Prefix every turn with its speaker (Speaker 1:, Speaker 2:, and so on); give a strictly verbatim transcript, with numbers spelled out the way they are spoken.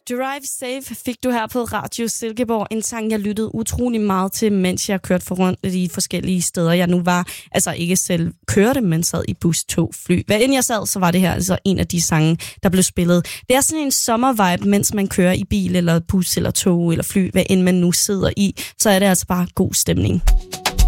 Speaker 1: Drive Safe fik du her på Radio Silkeborg. En sang, jeg lyttede utrolig meget til, mens jeg kørte for rundt i forskellige steder, jeg nu var. Altså ikke selv kørte, men sad i bus, tog, fly. Hvad end jeg sad, så var det her altså en af de sange, der blev spillet. Det er sådan en sommervibe, mens man kører i bil, eller bus, eller tog, eller fly. Hvad end man nu sidder i, så er det altså bare god stemning.